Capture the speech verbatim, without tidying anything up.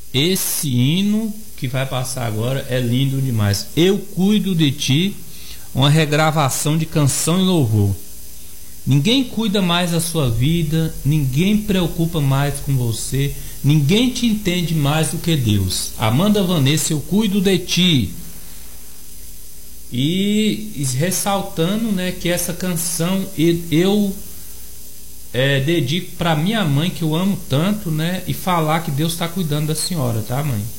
Esse hino que vai passar agora é lindo demais. Eu cuido de ti, uma regravação de canção e louvor. Ninguém cuida mais da sua vida, ninguém preocupa mais com você, ninguém te entende mais do que Deus. Amanda Vanessa, eu cuido de ti. E ressaltando, né, que essa canção eu é, dedico para minha mãe, que eu amo tanto, né, e falar que Deus está cuidando da senhora, tá, mãe?